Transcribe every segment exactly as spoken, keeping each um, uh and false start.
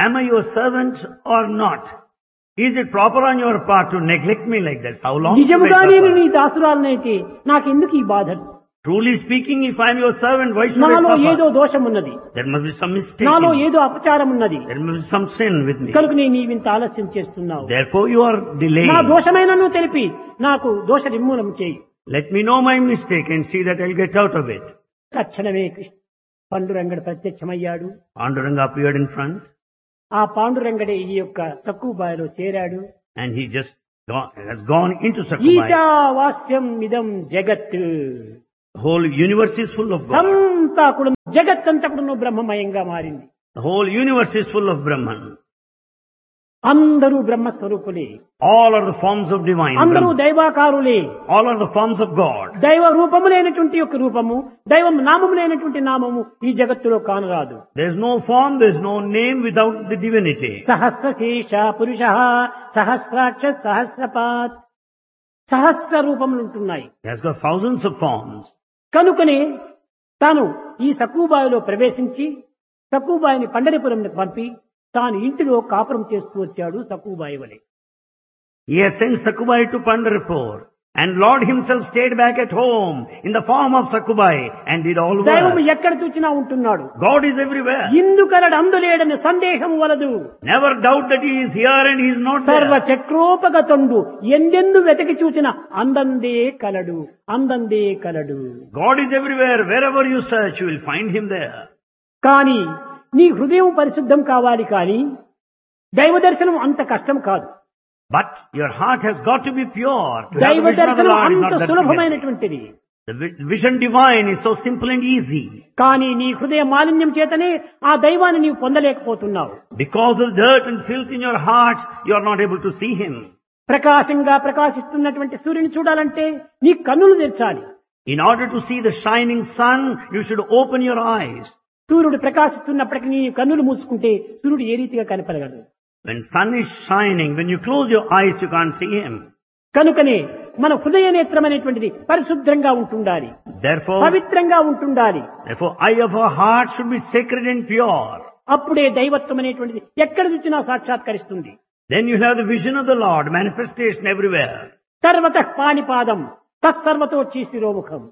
Am I your servant or not? Is it proper on your part to neglect me like that? How long should I నిజముగా నేను నీ suffer? దాసురాలనైతే నాకెందుకు ఈ బాధలు? Truly speaking, if I am your servant, why should I నాలో ఏదో suffer? దోషం ఉన్నది, There must be some mistake నాలో in me. ఏదో అపచారం ఉన్నది, There must be some sin with me. కనుక నేను నీవింత ఆలస్యం చేస్తున్నావు. Therefore you are నా delaying. దోషమైనను తెలిపి నాకు దోష నిర్మూలన చేయి. Let me know my mistake and see that I'll get out of it. తక్షణమే కృష్ణ పాండురంగడు ప్రత్యక్షమయ్యాడు. Panduranga appeared in front ఆ పాండురంగడే ఈ యొక్క సక్కుబాయిలో చేరాడు. and he just gone, has gone into Sakubai. ఈశావాస్యం ఇదం జగత్, The whole universe is full of God. సంతా కూడా జగత్తంతా కూడా బ్రహ్మమయంగా మారింది. The whole universe is full of Brahman. అందరూ బ్రహ్మస్వరూపులే, All are the forms of divine. అందరూ Brahman. దైవాకారులే. All are the forms of God. దైవ రూపములైనటువంటి యొక్క రూపము, దైవం నామములైనటువంటి నామము ఈ జగత్తులో కానరాదు. There is no form, there is no name without the divinity. సహస్రశేష పురుష, సహస్రాక్ష, సహస్రపాత్, సహస్ర రూపములు ఉంటున్నాయి. He has got thousands of forms. కనుకనే తాను ఈ సక్కుబాయిలో ప్రవేశించి సక్కుబాయిని పండరిపురంకి పంపి తాను ఇంటిలో కాపురం చేస్తూ వచ్చాడు సక్కుబాయి వలె. He has sent Sakubai to Pandharpur, and Lord himself stayed back at home in the form of Sakubai and did all దైవం work. ఎక్కడ చూచినా ఉంటున్నాడు. God is everywhere. ఇందుకలడు అందులేడని సందేహం వలదు. Never doubt that he is here and he is not సర్వ there. చక్రోపగతుండు ఎందెందు వెతకి చూచిన అందందే కలడు, అందందే కలడు. God is everywhere. Wherever you search, you will find him there. కానీ నీ హృదయం పరిశుద్ధం కావాలి, కానీ దైవ దర్శనం అంత కష్టం కాదు. But your heart has got to be pure. To have the దైవ vision of the దర్శనం Lord is అంత not that difficult. సులభమైనటువంటిది. The vi- vision divine is so simple and easy. కానీ నీ హృదయ మాలిన్యం చేతనే ఆ దైవాన్ని నీవు పొందలేకపోతున్నావు. Because of the dirt and filth in your heart, you are not able to see him. ప్రకాశంగా ప్రకాశిస్తున్నటువంటి సూర్యుని చూడాలంటే నీ కన్నులు తెరచాలి. In order to see the shining sun, you should open your eyes. సూర్యుడు ప్రకాశిస్తున్నప్పటికీ నీ కన్నులు మూసుకుంటే సూర్యుడు ఏ రీతిగా కనపడగలడు. When sun is shining, when you close your eyes, you can't see him. కనుకనే మన హృదయ నేత్రం అనేటువంటిది పరిశుభ్రంగా ఉంటుండాలి, Therefore, పవిత్రంగా ఉంటుండాలి. therefore, eye of our heart should be sacred and pure. అప్పుడే దైవత్వం అనేటువంటిది ఎక్కడ చూచినా సాక్షాత్కరిస్తుంది. Then you have the vision of the Lord, manifestation everywhere. సర్వత పాణిపాదం తత్సర్వతో శిరోముఖం.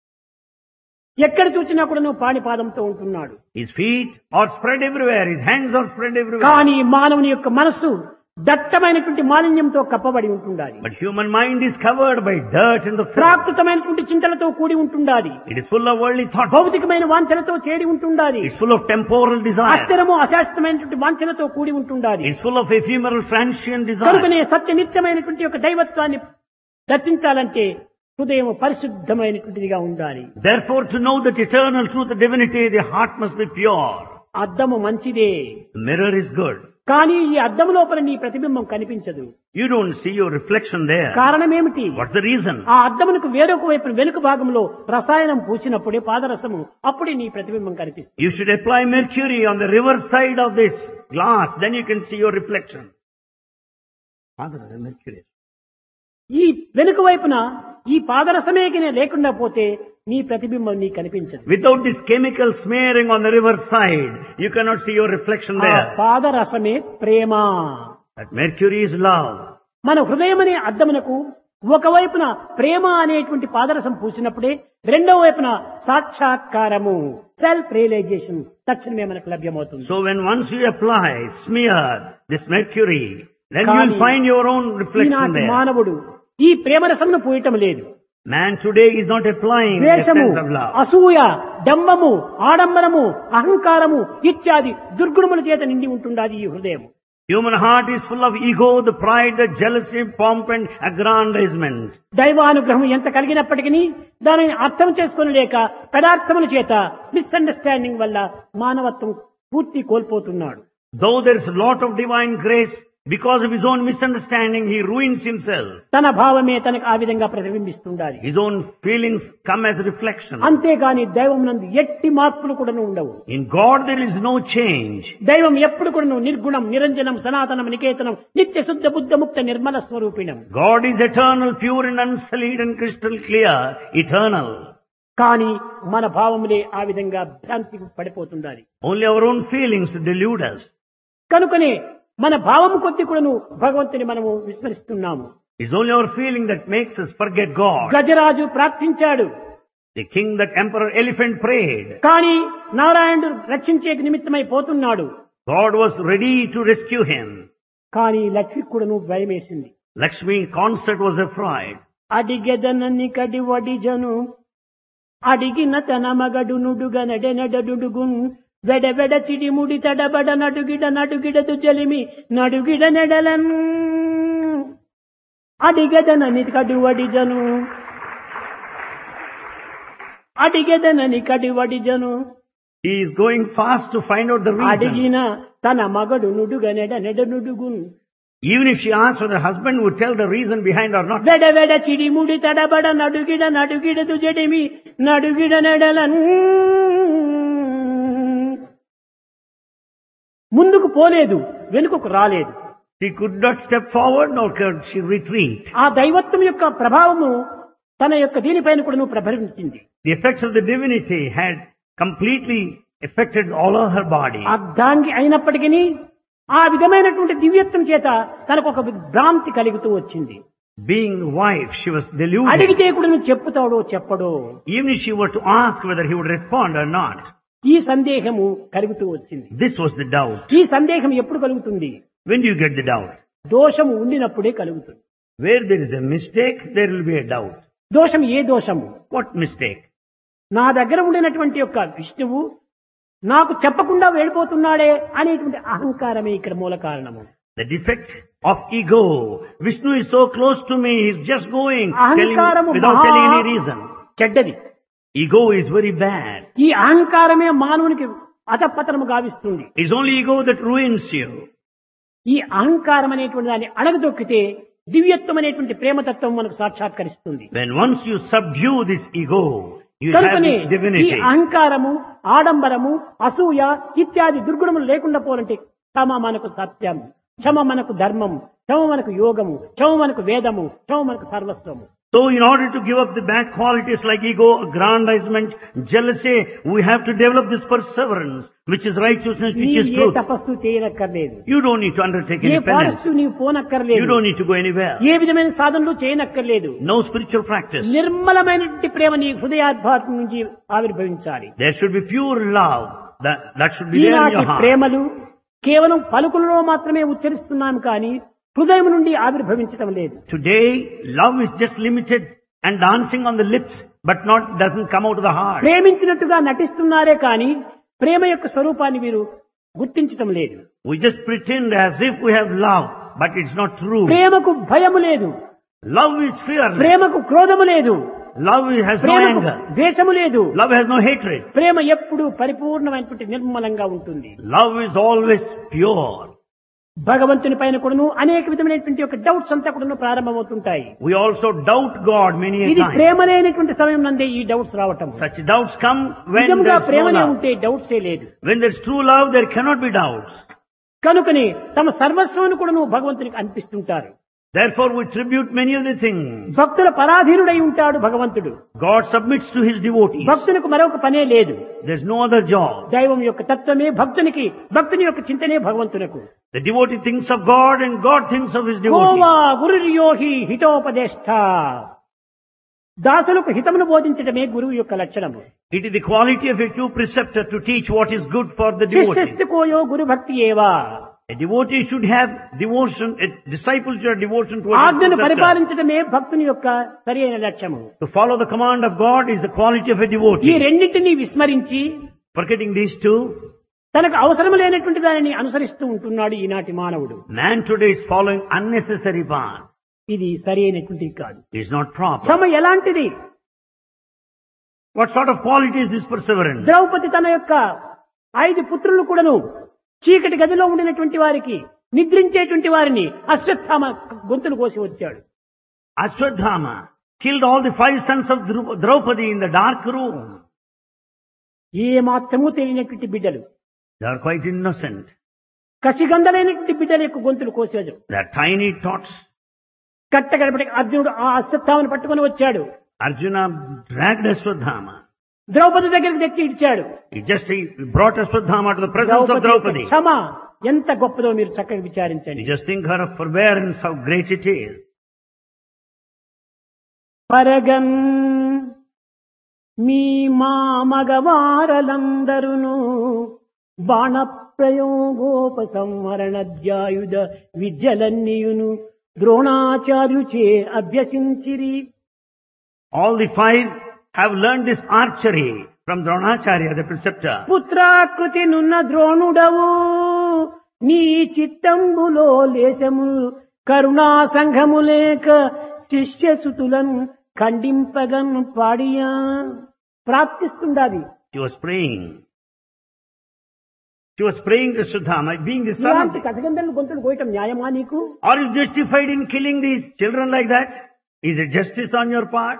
ఎక్కడ చూచినా కూడా నువ్వు పాణిపాదంతో ఉంటున్నాడు. His feet are spread everywhere, his hands are spread everywhere. కానీ మానవుని యొక్క మనస్సు దట్టమైనటువంటి మాలిన్యంతో కప్పబడి ఉంటుండాలి. But human mind is covered by dirt and the filth. ప్రాకృతమైనటువంటి చింతలతో కూడి ఉంటుండాలి. It is full of worldly thoughts. భౌతికమైన వాంఛలతో చేరి ఉంటుండాలి. It's full of temporal desire. అస్థిరము అశాశ్వతమైనటువంటి వాంఛలతో కూడి ఉంటుండాలి. It's full of ephemeral transient desire. కనుకనే సత్య నిత్యమైనటువంటి యొక్క దైవత్వాన్ని దర్శించాలంటే హృదయం పరిశుద్ధమైనటువంటిదిగా ఉండాలి. Therefore, to know that eternal truth, the divinity, the heart must be pure. అద్దము మంచిదే, The mirror is good. కానీ ఈ అద్దము లోపల నీ ప్రతిబింబం కనిపించదు. You don't see your reflection there. కారణం ఏమిటి? What's the reason? ఆ అద్దమునకు వేరొక వైపు వెనుక భాగంలో రసాయనం పూసినప్పుడే పాదరసము అప్పుడే నీ ప్రతిబింబం కనిపిస్తుంది. You should apply mercury on the reverse side of this glass, then you can see your reflection. Father, mercury. ఈ వెనుక వైపున ఈ పాదరసమే గిన లేకుండా పోతే నీ ప్రతిబింబం నీ కనిపించదు. Without this chemical smearing on the reverse side, you cannot see your reflection ఆ there. పాదరసమే Prema. That mercury is love. మన హృదయం అనే అద్దమునకు ఒకవైపున ప్రేమ అనేటువంటి పాదరసం పూసినప్పుడే రెండవ వైపున సాక్షాత్కారము సెల్ఫ్ రియలైజేషన్ తక్షణమే మనకు లభ్యమవుతుంది. So when once you apply, smear this mercury, then you కానీ will find your own reflection ఈనాటి there. మానవుడు ఈ ప్రేమరసమును పూయటం లేదు. Man today is not applying the ద్వేషము, sense of love. అసూయ, డంబము, ఆడంబరము, అహంకారము ఇత్యాది దుర్గుణముల చేత నిండి ఉంటుండాలి ఈ హృదయం. Human heart is full of ego, the pride, the jealousy, pomp and aggrandizement. దైవానుగ్రహం ఎంత కలిగినప్పటికీ దానిని అర్థం చేసుకుని లేక పదార్థముల చేత మిస్అండర్స్టాండింగ్ వల్ల మానవత్వం పూర్తి కోల్పోతున్నాడు. Though there is a lot of divine grace, because of his own misunderstanding, he ruins himself. తన భావమే తనకు ఆ విధంగా ప్రతిబింబిస్తుండాలి. His own feelings come as a reflection. అంతేగాని దైవం నందు ఎట్టి మార్పులు కూడా ఉండవు. In God there is no change. దైవం ఎప్పుడు కూడా నిర్గుణం, నిరంజనం, సనాతనం, నికేతనం, నిత్య శుద్ధ బుద్ధ ముక్త Nirmala స్వరూపిణం. God is eternal, pure and unsullied and crystal clear, eternal. కానీ మన భావములే ఆ విధంగా భ్రాంతికి పడిపోతుండాలి. Only our own feelings delude us. కనుకనే మన భావము కొద్ది కూడాను భగవంతుని మనము విస్మరిస్తున్నాము. It's only our feeling that makes us forget God. Gajaraju ప్రార్థించాడు, The king, that emperor elephant prayed. కానీ నారాయణుడు రక్షించే నిమిత్తమై పోతున్నాడు. God was ready to rescue him. కానీ లక్ష్మి కూడాను భయమేసింది. Lakshmi consort was afraid. అడిగెదనని కడి వడిజను అడిగిన తన మగడు నుడుగ నడె నడుగున్ వెడ వెడ చిడి ముడి తడబడ నడుగిడ నడుగిడదు జలిమి నడుగిడ నెడలన్ అడిగెదనని కడి వడిజను అడిగెదనని కడి వడిజను He is going fast to find out the reason. అడిగిన తన మగడు నుడుగ నెడ నెడ నుడుగున్ Even if she asked for the husband would tell the reason behind or not. వెడ వెడ చిడి ముడి తడబడ నడుగిడ నడుగిడదు జడిమి నడుగిడ నెడలన్ ముందుకు పోలేదు, వెనుకకు రాలేదు. She could not step forward nor could she retreat. ఆ దైవత్వం యొక్క ప్రభావము తన యొక్క దీనిపైన కూడా ప్రభవించింది. The effects of the divinity had completely affected all of her body. అర్ధాంగి అయినప్పటికీ ఆ విధమైనటువంటి దివ్యత్వం చేత తనకు ఒక భ్రాంతి కలుగుతూ వచ్చింది. Being wife, she was deluded. అడిగితే కూడా నువ్వు చెప్పుతాడో చెప్పడో, Even if she were to ask whether he would respond or not, ఈ సందేహము కలుగుతూ వచ్చింది. this was the doubt. ఈ సందేహం ఎప్పుడు కలుగుతుంది? When do you get the doubt? దోషము ఉండినప్పుడే కలుగుతుంది. Where there is a mistake, there will be a doubt. దోషం ఏ దోషము? What mistake? నా దగ్గర ఉండినటువంటి యొక్క విష్ణువు నాకు చెప్పకుండా వెళ్ళిపోతున్నాడే అనేటువంటి అహంకారమే ఇక్కడ మూల కారణము. The defect of ego. Vishnu is so close to me, he is just going, telling, అహంకారము without telling any reason. చెడ్డది. Ego is very bad. ఈ అహంకారమే మానవునికి అధపతనము గావిస్తుంది. It's only ego that ruins you. ఈ అహంకారం అనేటువంటి దాన్ని అణగదొక్కితే దివ్యత్వం అనేటువంటి ప్రేమతత్వం మనకు సాక్షాత్కరిస్తుంది. When once you subdue this ego, you have కనుకనే this ఈ divinity. అహంకారము, ఆడంబరము, అసూయ ఇత్యాది దుర్గుణములు లేకుండా పోవాలంటే క్షమ మనకు సత్యం, క్షమ మనకు ధర్మం, క్షమ మనకు యోగము, క్షమ మనకు వేదము, క్షమ మనకు సర్వస్వము. So in order to give up the bad qualities like ego, aggrandizement, jealousy, we have to develop this perseverance, which is righteousness, which is నీవు ఏ truth. తపస్సు చేయనక్కర్లేదు, You don't need to undertake A any penance. Forest నీవు You పోనక్కర్లేదు, don't need to go anywhere. ఏ విధమైన సాధనలు చేయనక్కర్లేదు. No spiritual practice. నిర్మలమైనటువంటి ప్రేమ నీ హృదయాద్భాతం నుంచి ఆవిర్భవించాలి. There should be pure love. That, that should be there in ఈనాటి your heart. ప్రేమలు కేవలం పలుకులలో మాత్రమే ఉచ్చరిస్తున్నాం కానీ హృదయం నుండి ఆవిర్భవించటం లేదు. Today, love is just limited and dancing on the lips, but not doesn't come out of the heart. ప్రేమించినట్టుగా నటిస్తున్నారే కానీ ప్రేమ యొక్క స్వరూపాన్ని వీరు గుర్తించటం లేదు. We just pretend as if we have love, but it's not true. ప్రేమకు భయము లేదు, Love is fearless. ప్రేమకు క్రోధము లేదు, Love has no ప్రేమకు anger. ద్వేషము లేదు. Love has no hatred. ప్రేమ ఎప్పుడు పరిపూర్ణమైనటువంటి నిర్మలంగా ఉంటుంది. Love is always pure. భగవంతుని పైన కూడాను అనేక విధమైనటువంటి యొక్క డౌట్స్ అంతా కూడాను ప్రారంభమవుతుంటాయి. We also doubt God many a ఇది time. ప్రేమ లేనటువంటి సమయం నందే ఈ డౌట్స్ రావటం. Such doubts come when నిజంగా there's no ప్రేమనే love. ఉంటే డౌట్సే లేదు. When there's true love, there cannot be doubts. కనుకని తమ సర్వస్వాన్ని కూడాను భగవంతునికి అనిపిస్తుంటారు. Therefore, we tribute many of the things. భక్తుల పరాధీనుడై ఉంటాడు భగవంతుడు. God submits to his devotees. భక్తునికి మరొక పనే లేదు. There's no other job. దైవం యొక్క తత్వమే భక్తునికి, భక్తుని యొక్క చింతనే భగవంతునకు. The devotee thinks of God and God thinks of his devotee. Goa గురుర్యోహి హితోపదేష్ట. దాసులకు హితమును బోధించడమే గురువు యొక్క లక్షణము. It is the quality of a true preceptor to teach what is good for the devotee. శిష్యస్తు కోయో గురు భక్తి ఏవా. A devotee should have devotion, a disciple should have devotion towards his ఆజ్ఞను preceptor. పరిపాలించడమే భక్తుని యొక్క సరి అయిన లక్ష్యము. To follow the command of God is the quality of a ఈ devotee. రెండింటినీ విస్మరించి Forgetting these two, తనకు అవసరం లేనటువంటి దానిని అనుసరిస్తూ ఉంటున్నాడు ఈనాటి మానవుడు. man today is following unnecessary paths. ఇది సరి అయినటువంటి కాదు. It is not proper. క్షమ ఎలాంటిది? What sort of quality is this perseverance? Draupadi తన యొక్క ఐదు పుత్రులు కూడాను చీకటి గదిలో ఉండినటువంటి వారికి, నిద్రించేటువంటి వారిని అశ్వత్థామ గొంతులు కోసి వచ్చాడు. Ashwadhama killed all the five sons of Dru- Draupadi in the dark room. ఏ మాత్రము తెలియనటువంటి బిడ్డలు, They are quite innocent. కసిగంధలైనటువంటి బిడ్డల యొక్క గొంతులు కోసాడు. They are tiny tots. కట్ట గడపటి అర్జునుడు ఆ అశ్వత్థామను పట్టుకొని వచ్చాడు. Arjuna dragged Ashwadhama. ద్రౌపది దగ్గరికి తెచ్చి ఇచ్చాడు. He just he brought Ashwadhama to the presence of Draupadi యొక్క Draupadi. క్షమ, ఎంత గొప్పదో మీరు చక్కగా విచారించండి. You just think her of forbearance, how great it is. పరగన్ మీ మా మగవారలందరును బాణ ప్రయోగోపసంహరణధ్యాయుధ విద్యలన్నీయును ద్రోణాచార్యుచే అభ్యసించిరి. All the five have learned this archery from Dronacharya, the preceptor. పుత్రాకృతి నున్న ద్రోణుడవు నీ చిత్తంబులో లేశము కరుణా సంఘము లేక శిష్యసుతులను ఖండింపగన్ పాడియా. ప్రాప్తిస్తుండాది. She was praying. She was praying to Sudhama, being the son of ఇలాంటి the... కథగంధలు గొంతులు కోయటం న్యాయమా నీకు? Are you justified in killing these children like that? Is it justice on your part?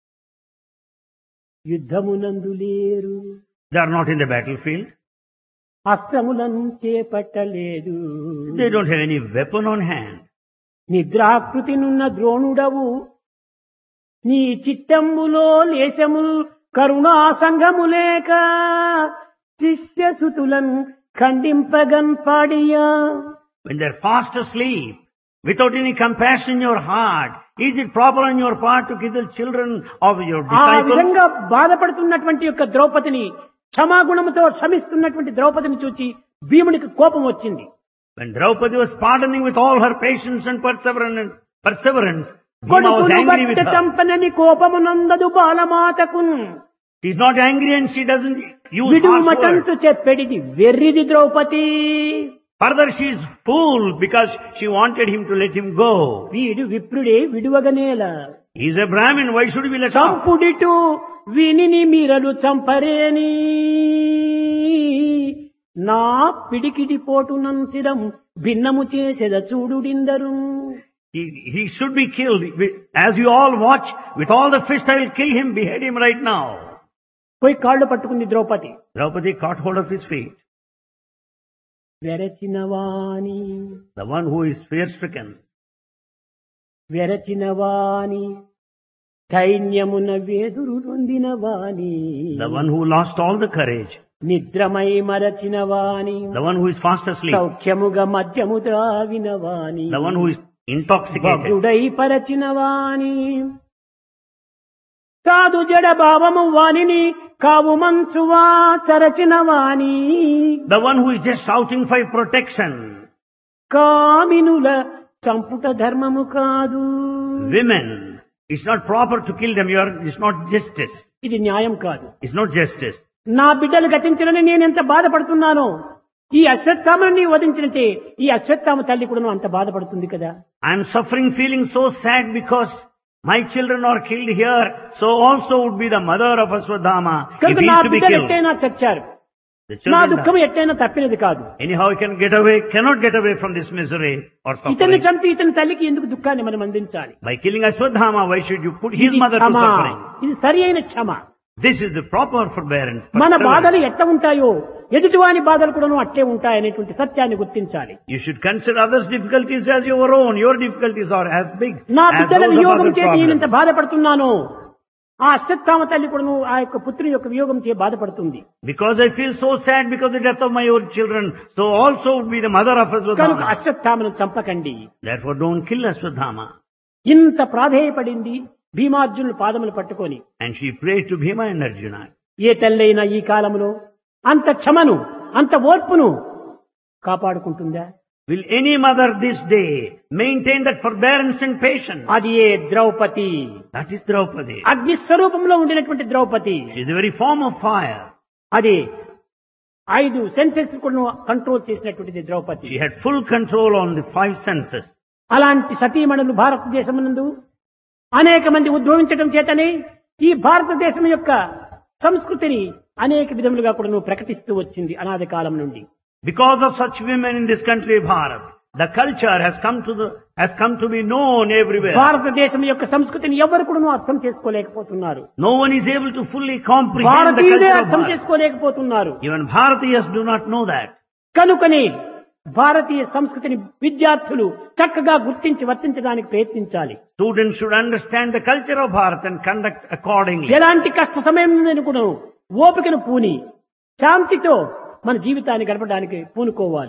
యుద్ధమునందు లేరు, They are not in the battlefield. అస్త్రములను చేపట్టలేదు. They don't have any weapon on hand. నిద్రాకృతి నున్న ద్రోణుడవు నీ చిత్తంబులో లేశము కరుణా సంఘము లేక శిష్యసుతులను ఖండింపగన్ పాడియా. When they are fast asleep, without any compassion in your heart, is it proper on your part to kill the children of your ఆ disciples? విధంగా బాధపడుతున్నటువంటి యొక్క ద్రౌపదిని క్షమాగుణముతో క్షమిస్తున్నటువంటి ద్రౌపదిని చూచి భీమునికి కోపం వచ్చింది. When Draupadi was pardoning with all her patience and perseverance, perseverance, Bhima was కొడుకును angry with బట్ట her. చంపనని కోపమునందదు బాలమాతకున్ She is not angry and she doesn't use విడువు harsh మటంతు words. చెప్పెడిది వెర్రిది Draupadi. Further, she is fool because she wanted him to let him go. వీడు విప్రుడే విడువగనేల He is a Brahmin, why should we let him? చంపుడిటు వినిని మీరలు చంపరేని నా పిడికిడి పోటునం serum భిన్నము చేసెద చూడుడిందరు. He, he should be killed. As you all watch, with all the fist I will kill him, behead him right now. పోయి కాళ్ళు పట్టుకుంది Draupadi. Draupadi caught hold of his feet. వెరచినవాణి The one who is fear-stricken. వెరచినవాణి ధైన్యమున వేదురు నొందినవాణి The one who lost all the courage. నిద్రమై మరచినవాణి The one who is fast asleep. సౌఖ్యముగా మద్యము ద్రావినవాణి The one who is intoxicated. భగ్రుడై పరచినవాణి సాధు జడ భావము వాణిని కావు మంచువా చరచినవాణి The one who is just shouting for protection. కామినుల చంపుట ధర్మము కాదు. Women, it's not proper to kill them. You are, it's not justice. ఇది న్యాయం కాదు. It's not justice. నా బిడ్డలు గతించడని నేను ఎంత బాధపడుతున్నానో ఈ అశ్వత్థామని వధించినట్టే ఈ అశ్వత్థామ తల్లి కూడా అంత బాధపడుతుంది కదా. I am suffering, feeling so sad because my children are killed here. So also would be the mother of Aswadhama if కనుక he నా is to be బిడ్డలు killed. ఎట్టైనా చచ్చారు, The నా children దుఃఖం die. ఎట్టైనా తప్పినది కాదు. Anyhow, he can get away, cannot get away from this misery or ఇతన్ని suffering. చంపి ఇతని తల్లికి ఎందుకు దుఃఖాన్ని మనం అందించాలి? By killing Aswadhama, why should you put his ఇది mother to క్షమ. suffering? ఇది సరి అయిన క్షమ. This is the proper forbearance. మన perseverance. బాధలు ఎట్ట ఉంటాయో ఎదుటివాని బాధలు కూడా అట్టే ఉంటాయనేటువంటి సత్యాన్ని గుర్తించాలి. You should consider others' difficulties as your own. Your difficulties are as big నా as బిడ్డల those of వియోగం other చేతి నేను ఎంత problems. బాధపడుతున్నానో ఆ అశ్వత్థామ తల్లి కూడా ఆ యొక్క పుత్రుని యొక్క వియోగం చే బాధపడుతుంది. Because I feel so sad because of the death of my own children, so also would be the mother of కనుక Aswadhama. అశ్వత్థామను చంపకండి. Therefore don't kill Aswadhama. ఇంత ప్రాధేయపడింది భీమార్జునులు పాదములు పట్టుకొని. And she prayed to Bhima and Arjuna. ఏ తల్లైనా ఈ కాలంలో అంత క్షమను అంత ఓర్పును కాపాడుకుంటుందా? Will any mother this day maintain that forbearance and patience? అది ఏ ద్రౌపది. That is Draupadi. అగ్ని స్వరూపంలో ఉండినటువంటి Draupadi. She is the very form of fire. అది ఐదు సెన్సెస్ కూడా కంట్రోల్ చేసినటువంటిది Draupadi. She had full control on the five senses. అలాంటి సతీమణులు భారతదేశమునందు అనేక మంది ఉద్భవించడం చేతనే ఈ భారతదేశం యొక్క సంస్కృతిని అనేక విధములుగా కూడా నువ్వు ప్రకటిస్తూ వచ్చింది అనాది కాలం నుండి. Because of such women in this country, Bharat, the culture has come to the has come to be known everywhere. భారతదేశం యొక్క సంస్కృతిని ఎవరు కూడా అర్థం చేసుకోలేకపోతున్నారు. No one is able to fully comprehend the భారతీయులే culture of అర్థం Bharat. చేసుకోలేకపోతున్నారు. Even Bharatiyas do not know that. కనుకనే భారతీయ సంస్కృతిని విద్యార్థులు చక్కగా గుర్తించి వర్తించడానికి ప్రయత్నించాలి. Students should understand the culture of Bharat and conduct accordingly. ఎలాంటి కష్ట సమయం కూడా ఓపికను పూని శాంతితో మన జీవితాన్ని గడపడానికి పూనుకోవాలి.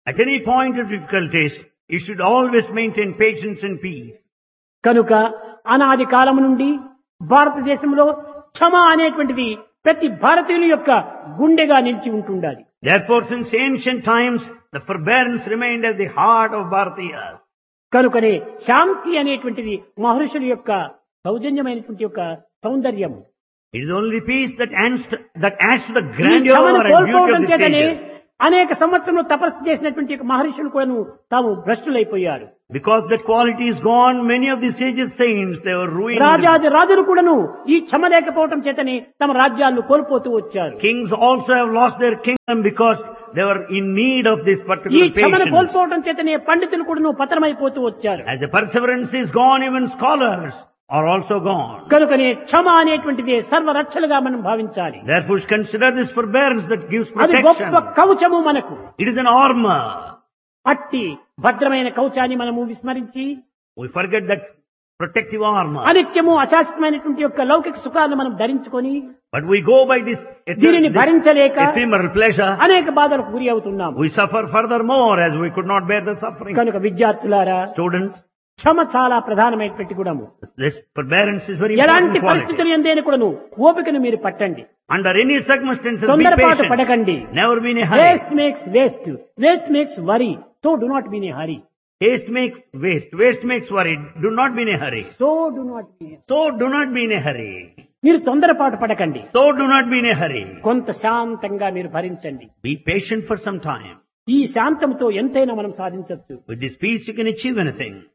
At any point of difficulties, you should always maintain patience and peace. కనుక అనాది కాలం నుండి భారతదేశంలో క్షమ అనేటువంటిది ప్రతి భారతీయుని యొక్క గుండెగా నిలిచి ఉంటుండాలి. Therefore, since ancient times, the forbearance remained at the heart of Bharatiyas. కనుకనే శాంతి అనేటువంటిది మహర్షుల యొక్క సౌజన్యమైనటువంటి యొక్క సౌందర్యం. It is only peace that adds to, that adds to the ఈ grandeur క్షమను and beauty కోల్పోవడం of the చేతనే sages. అనేక సంవత్సరంలో తపస్సు చేసినటువంటి మహర్షులు కూడా తాము భ్రష్టులైపోయారు. Because that quality is gone, many of the sages saints, they were ruined. రాజాది రాజులు కూడాను ఈ క్షమ లేకపోవడం చేతనే తమ రాజ్యాలను కోల్పోతూ వచ్చారు. Kings also have lost their kingdom because they were in need of this ఈ particular క్షమను patience. కోల్పోవడం చేతనే పండితులు కూడాను పతనమైపోతూ వచ్చారు. As the perseverance is gone, even scholars are also gone. కనుకనే క్షమ అనేటువంటిది సర్వరక్షలుగా మనం భావించాలి. Therefore, consider this forbearance that gives అది గొప్ప protection. కవచము మనకు. It is an armor. అట్టి భద్రమైన కవచాన్ని మనము విస్మరించి We forget that protective armor. అనిత్యము అశాశ్వతమైనటువంటి యొక్క లౌకిక సుఖాలను మనం ధరించుకొని But we go by this, దీనిని this భరించలేక ephemeral pleasure. అనేక బాధలకు గురి అవుతున్నాము. We suffer furthermore as we could not bear the suffering. కనుక విద్యార్థులారా, Students, క్షమ చాలా ప్రధానమైనటువంటి గుణము. this forbearance is very ఎలాంటి important quality. పరిస్థితులు ఎందైనా కూడాను ఓపికను మీరు పట్టండి. Under any circumstances, be తొందరపాటు patient. పడకండి. Never be in a hurry. Waste makes waste waste makes worry so do not be in a hurry. Haste makes waste. Waste makes worry. Do not be in a hurry. So do not be So do not be in a hurry. మీరు తొందరపాటు పడకండి. So do not be in a hurry. కొంత శాంతంగా మీరు భరించండి. Be patient for some time. ఈ శాంతంతో ఎంతైనా మనం సాధించవచ్చు. With this peace you can achieve anything.